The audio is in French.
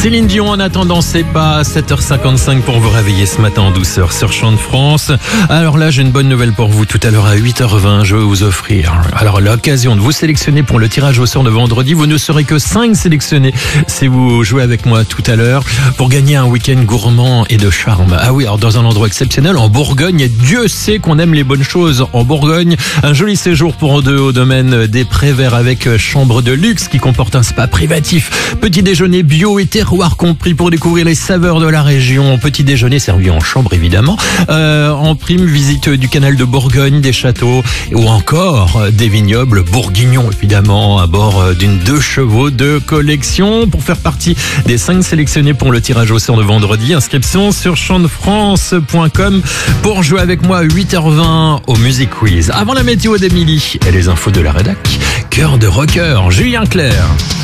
Céline Dion, en attendant, c'est pas 7h55 pour vous réveiller ce matin en douceur sur Chant de France. Alors là, j'ai une bonne nouvelle pour vous. Tout à l'heure à 8h20, je vais vous offrir l'occasion de vous sélectionner pour le tirage au sort de vendredi. Vous ne serez que 5 sélectionnés si vous jouez avec moi tout à l'heure pour gagner un week-end gourmand et de charme. Ah oui, alors dans un endroit exceptionnel, en Bourgogne, et Dieu sait qu'on aime les bonnes choses en Bourgogne. Un joli séjour pour deux au domaine des Préverts avec chambre de luxe qui comporte un spa privatif, petit déjeuner bio et terroir compris pour découvrir les saveurs de la région. Petit déjeuner servi en chambre évidemment. En prime, visite du canal de Bourgogne, des châteaux ou encore des vignobles bourguignons évidemment à bord d'une 2 chevaux de collection. Pour faire partie des 5 sélectionnés pour le tirage au sort de vendredi, inscription sur chantdefrance.com pour jouer avec moi à 8h20 au Music Quiz. Avant la météo d'Émilie et les infos de la rédac, cœur de rocker, Julien Clerc.